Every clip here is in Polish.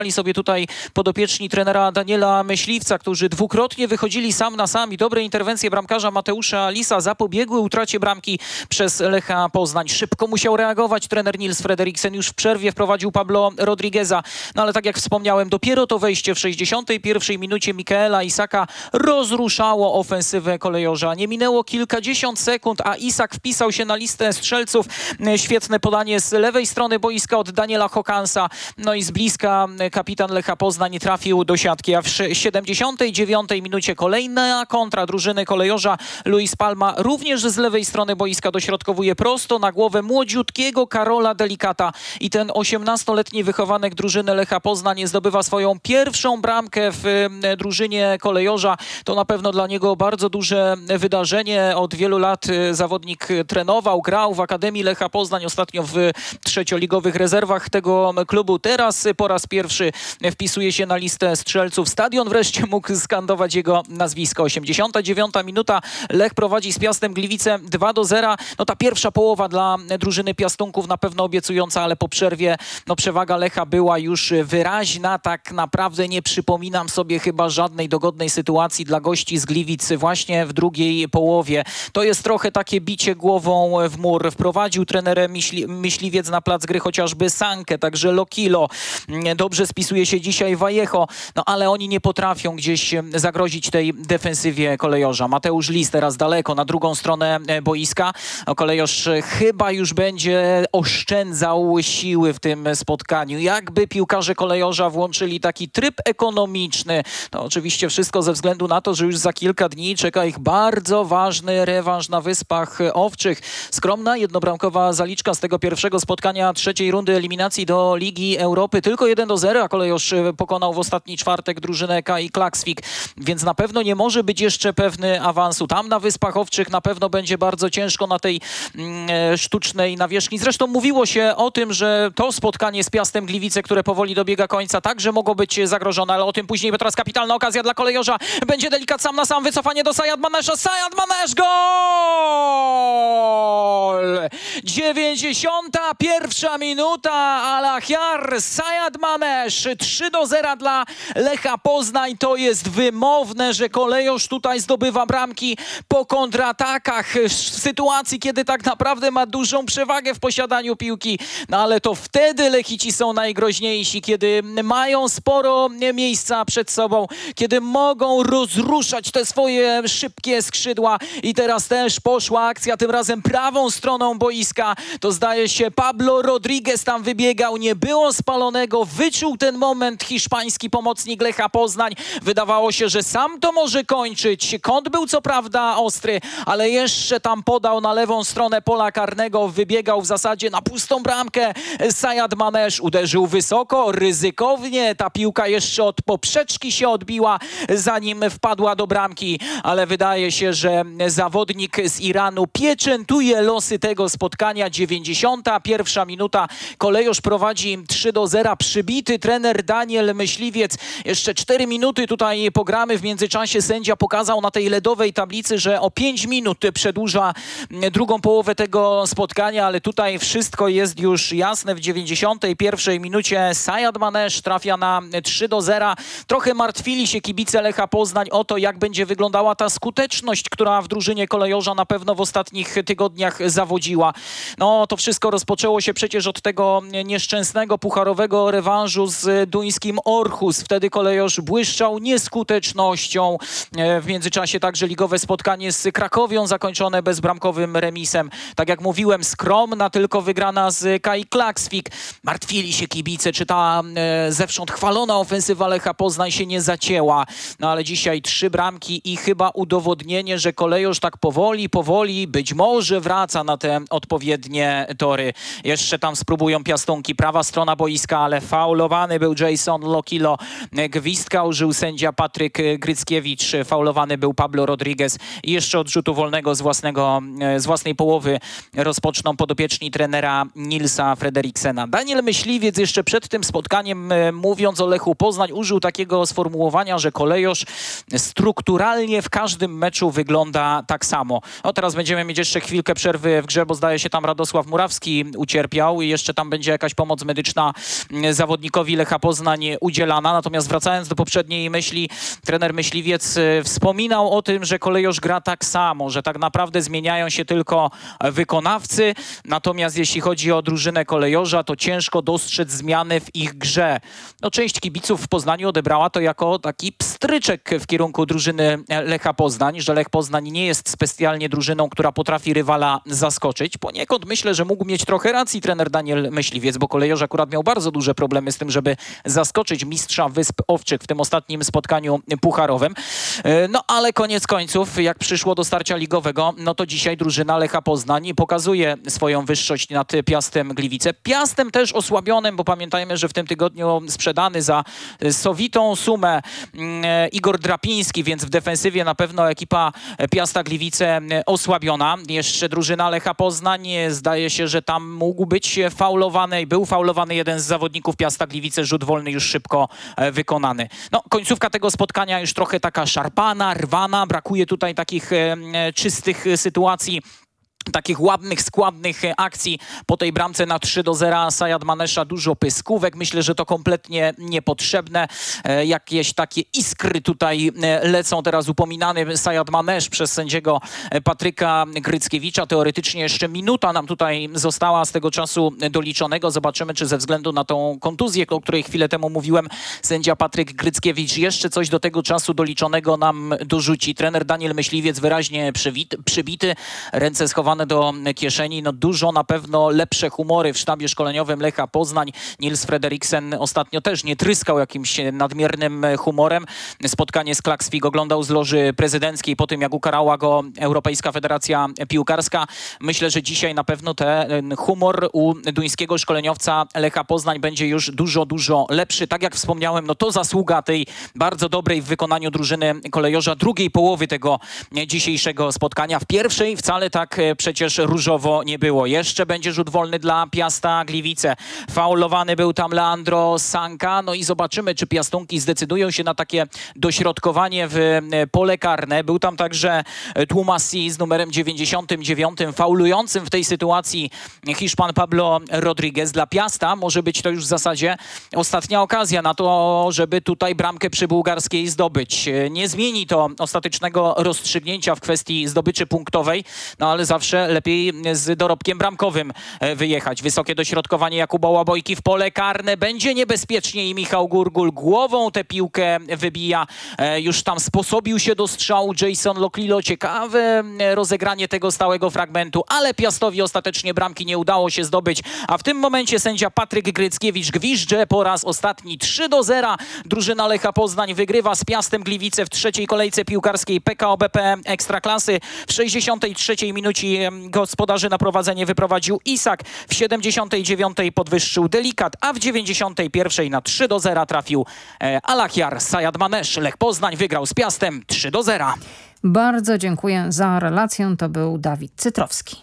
sobie tutaj podopieczni trenera Daniela Myśliwca, którzy dwukrotnie wychodzili sam na sam i dobre interwencje bramkarza Mateusza Lisa zapobiegły utracie bramki przez Lecha Poznań. Szybko musiał reagować trener Nils Frederiksen. Już w przerwie wprowadził Pablo Rodrigueza. No ale tak jak wspomniałem, dopiero to wejście w 61. minucie Mikaela Isaka rozruszało ofensywę kolejorza. Nie minęło kilkadziesiąt sekund, a Isak wpisał się na listę strzelców. Świetne podanie z lewej strony boiska od Daniela Hokansa. No i z bliska kapitan Lecha Poznań trafił do siatki, a w 79. minucie kolejna kontra drużyny kolejorza. Luis Palma również z lewej strony boiska dośrodkowuje prosto na głowę młodziutkiego Karola Delikata i ten 18-letni wychowanek drużyny Lecha Poznań zdobywa swoją pierwszą bramkę w drużynie kolejorza. To na pewno dla niego bardzo duże wydarzenie. Od wielu lat zawodnik trenował, grał w Akademii Lecha Poznań, ostatnio w trzecioligowych rezerwach tego klubu. Teraz po raz pierwszy wpisuje się na listę strzelców. Stadion wreszcie mógł skandować jego nazwisko. 89. minuta. Lech prowadzi z Piastem Gliwice 2-0. No ta pierwsza połowa dla drużyny Piastunków na pewno obiecująca, ale po przerwie no przewaga Lecha była już wyraźna. Tak naprawdę nie przypominam sobie chyba żadnej dogodnej sytuacji dla gości z Gliwic właśnie w drugiej połowie. To jest trochę takie bicie głową w mur. Wprowadził trener Myśliwiec na plac gry chociażby Sankę, także Lokilo. Dobrze spisuje się dzisiaj Vallejo, no ale oni nie potrafią gdzieś zagrozić tej defensywie kolejorza. Mateusz Lis teraz daleko na drugą stronę boiska. No, kolejorz chyba już będzie oszczędzał siły w tym spotkaniu. Jakby piłkarze kolejorza włączyli taki tryb ekonomiczny. No oczywiście wszystko ze względu na to, że już za kilka dni czeka ich bardzo ważny rewanż na Wyspach Owczych. Skromna, jednobramkowa zaliczka z tego pierwszego spotkania trzeciej rundy eliminacji do Ligi Europy. Tylko 1-0, a kolejorz pokonał w ostatni czwartek drużynę KI Klaksvik, więc na pewno nie może być jeszcze pewny awansu. Tam na Wyspach Owczych na pewno będzie bardzo ciężko na tej sztucznej nawierzchni. Zresztą mówiło się o tym, że to spotkanie z Piastem Gliwice, które powoli dobiega końca, także mogło być zagrożone, ale o tym później, bo teraz kapitalna okazja dla kolejorza. Będzie Delikat sam na sam, wycofanie do Sayad Manesza. Sayad Manesz, gol! 91. minuta, Al-Ahjar, Sayad Manesz, 3-0 dla Lecha Poznań. To jest wymowne, że kolejorz tutaj zdobywa bramki po kontratakach w sytuacji, kiedy tak naprawdę ma dużą przewagę w posiadaniu piłki. No ale to wtedy Lechici są najgroźniejsi, kiedy mają sporo miejsca przed sobą, kiedy mogą rozruszać te swoje szybkie skrzydła i teraz też poszła akcja, tym razem prawą stroną boiska. To zdaje się Pablo Rodriguez tam wybiegał, nie było spalonego, wyczuł ten moment hiszpański pomocnik Lecha Poznań. Wydawało się, że sam to może kończyć. Kąt był co prawda ostry, ale jeszcze tam podał na lewą stronę pola karnego, wybiegał w zasadzie na pustą bramkę. Sayad Manesz uderzył wysoko, ryzykownie. Ta piłka jeszcze od poprzeczki się odbiła, zanim wpadła do bramki, ale wydaje się, że zawodnik z Iranu pieczętuje losy tego spotkania. 91. minuta. Kolejorz prowadzi 3-0. Przybity trener Daniel Myśliwiec. Jeszcze 4 minuty tutaj pogramy. W międzyczasie sędzia pokazał na tej ledowej tablicy, że o 5 minut przedłuża drugą połowę tego spotkania, ale tutaj wszystko jest już jasne. W 91. minucie Sayad Manesz trafia na 3-0. Trochę martwili się kibice Lecha Poznań o to, jak będzie wyglądała ta skuteczność, która w drużynie kolejorza na pewno w ostatnich tygodniach zawodziła. No to wszystko rozpoczęło się przecież od tego nieszczęsnego pucharowego rewanżu z duńskim Orhus. Wtedy kolejorz błyszczał nieskutecznością. W międzyczasie także ligowe spotkanie z Krakowią zakończone bezbramkowym remisem. Tak jak mówiłem, skromna tylko wygrana z KI Klaksvik. Martwili się kibice, czy ta zewsząd chwalona ofensywa Lecha Poznań się nie zacięła. No ale dzisiaj 3 bramki i chyba udowodnienie, że kolejorz tak powoli być może wraca na te odpowiednie tory. Jeszcze tam spróbują Piastunki. Prawa strona boiska, ale faulowany był Jason Lokilo. Gwizdka użył sędzia Patryk Gryckiewicz. Faulowany był Pablo Rodriguez. I jeszcze od rzutu wolnego z własnej połowy rozpoczną podopieczni trenera Nilsa Frederiksena. Daniel Myśliwiec jeszcze przed tym spotkaniem, mówiąc o Lechu Poznań, użył takiego sformułowania, że kolejorz strukturalnie w każdym meczu wygląda tak samo. No teraz będziemy mieć jeszcze chwilkę przerwy w grze, bo zdaje się tam Radosław Murawski ucierpiał i jeszcze tam będzie jakaś pomoc medyczna zawodnikowi trenerowi Lecha Poznań udzielana. Natomiast wracając do poprzedniej myśli, trener Myśliwiec wspominał o tym, że Kolejorz gra tak samo, że tak naprawdę zmieniają się tylko wykonawcy. Natomiast jeśli chodzi o drużynę Kolejorza, to ciężko dostrzec zmiany w ich grze. No, część kibiców w Poznaniu odebrała to jako taki pstryczek w kierunku drużyny Lecha Poznań, że Lech Poznań nie jest specjalnie drużyną, która potrafi rywala zaskoczyć. Poniekąd myślę, że mógł mieć trochę racji trener Daniel Myśliwiec, bo Kolejorz akurat miał bardzo duże problemy z tym, żeby zaskoczyć mistrza Wysp Owczych w tym ostatnim spotkaniu pucharowym. No ale koniec końców, jak przyszło do starcia ligowego, no to dzisiaj drużyna Lecha Poznań pokazuje swoją wyższość nad Piastem Gliwice. Piastem też osłabionym, bo pamiętajmy, że w tym tygodniu sprzedany za sowitą sumę Igor Drapiński, więc w defensywie na pewno ekipa Piasta Gliwice osłabiona. Jeszcze drużyna Lecha Poznań, zdaje się, że tam mógł być faulowany i był faulowany jeden z zawodników Piasta Gliwice, rzut wolny już szybko wykonany. No, końcówka tego spotkania już trochę taka szarpana, rwana, brakuje tutaj takich czystych sytuacji, takich ładnych, składnych akcji. Po tej bramce na 3-0 Sajad Manesza dużo pyskówek. Myślę, że to kompletnie niepotrzebne. Jakieś takie iskry tutaj lecą. Teraz upominany Sajad Manesz przez sędziego Patryka Gryckiewicza. Teoretycznie jeszcze minuta nam tutaj została z tego czasu doliczonego. Zobaczymy, czy ze względu na tą kontuzję, o której chwilę temu mówiłem, sędzia Patryk Gryckiewicz jeszcze coś do tego czasu doliczonego nam dorzuci. Trener Daniel Myśliwiec wyraźnie przybity, ręce schowane do kieszeni. No dużo na pewno lepsze humory w sztabie szkoleniowym Lecha Poznań. Nils Frederiksen ostatnio też nie tryskał jakimś nadmiernym humorem. Spotkanie z Klaksvik oglądał z loży prezydenckiej po tym, jak ukarała go Europejska Federacja Piłkarska. Myślę, że dzisiaj na pewno ten humor u duńskiego szkoleniowca Lecha Poznań będzie już dużo lepszy. Tak jak wspomniałem, no to zasługa tej bardzo dobrej w wykonaniu drużyny Kolejorza drugiej połowy tego dzisiejszego spotkania. W pierwszej wcale tak przecież różowo nie było. Jeszcze będzie rzut wolny dla Piasta Gliwice. Faulowany był tam Leandro Sanka. No i zobaczymy, czy piastunki zdecydują się na takie dośrodkowanie w pole karne. Był tam także Tłumasi z numerem 99, faulującym w tej sytuacji Hiszpan Pablo Rodriguez. Dla Piasta może być to już w zasadzie ostatnia okazja na to, żeby tutaj bramkę przy bułgarskiej zdobyć. Nie zmieni to ostatecznego rozstrzygnięcia w kwestii zdobyczy punktowej, no ale zawsze lepiej z dorobkiem bramkowym wyjechać. Wysokie dośrodkowanie Jakuba Łabojki w pole karne. Będzie niebezpiecznie i Michał Gurgul głową tę piłkę wybija. Już tam sposobił się do strzału Jason Loklilo. Ciekawe rozegranie tego stałego fragmentu, ale Piastowi ostatecznie bramki nie udało się zdobyć. A w tym momencie sędzia Patryk Gryckiewicz gwizdże po raz ostatni. 3-0. Drużyna Lecha Poznań wygrywa z Piastem Gliwice w trzeciej kolejce piłkarskiej PKO BP Ekstraklasy. W 63 minucie gospodarzy na prowadzenie wyprowadził Isak. W 79 podwyższył Delikat, a w 91 na 3-0 trafił Alachiar Sajad Manesz. Lech Poznań wygrał z Piastem 3-0. Bardzo dziękuję za relację. To był Dawid Cytrowski.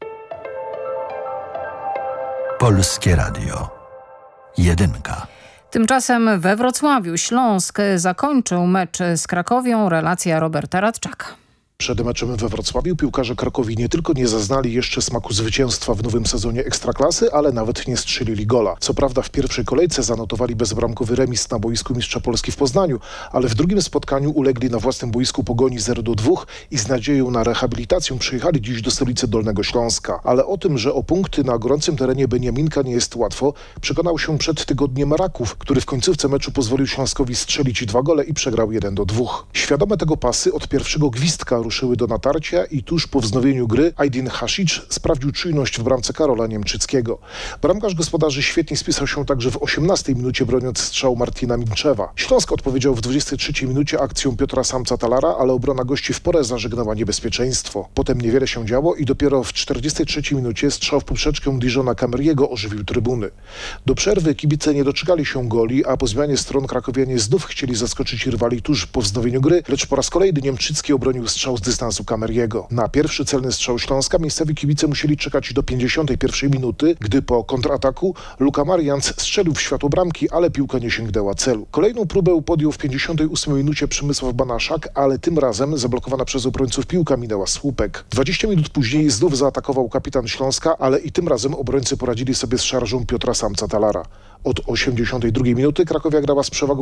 Polskie Radio. Jedynka. Tymczasem we Wrocławiu Śląsk zakończył mecz z Krakowią. Relacja Roberta Radczaka. Przed meczem we Wrocławiu piłkarze Krakowi nie tylko nie zaznali jeszcze smaku zwycięstwa w nowym sezonie Ekstraklasy, ale nawet nie strzelili gola. Co prawda w pierwszej kolejce zanotowali bezbramkowy remis na boisku Mistrza Polski w Poznaniu, ale w drugim spotkaniu ulegli na własnym boisku Pogoni 0-2 i z nadzieją na rehabilitację przyjechali dziś do stolicy Dolnego Śląska. Ale o tym, że o punkty na gorącym terenie Beniaminka nie jest łatwo, przekonał się przed tygodniem Raków, który w końcówce meczu pozwolił Śląskowi strzelić 2 gole i przegrał 1-2. Świadome tego pasy od pierwszego gwizdka ruszyły do natarcia i tuż po wznowieniu gry Aydin Hasic sprawdził czujność w bramce Karola Niemczyckiego. Bramkarz gospodarzy świetnie spisał się także w 18 minucie, broniąc strzał Martina Minczewa. Śląsk odpowiedział w 23 minucie akcją Piotra Samca-Talara, ale obrona gości w porę zażegnała niebezpieczeństwo. Potem niewiele się działo i dopiero w 43 minucie strzał w poprzeczkę Dijona Cameriego ożywił trybuny. Do przerwy kibice nie doczekali się goli, a po zmianie stron krakowianie znów chcieli zaskoczyć rywali tuż po wznowieniu gry, lecz po raz kolejny Niemczycki obronił strzał strzał z dystansu Cameriego. Na pierwszy celny strzał Śląska miejscowi kibice musieli czekać do 51 minuty, gdy po kontrataku Luka Marians strzelił w światło bramki, ale piłka nie sięgnęła celu. Kolejną próbę podjął w 58 minucie Przemysław Banaszak, ale tym razem zablokowana przez obrońców piłka minęła słupek. 20 minut później znów zaatakował kapitan Śląska, ale i tym razem obrońcy poradzili sobie z szarżą Piotra Samca Talara. Od 82 minuty Krakowia grała z przewagą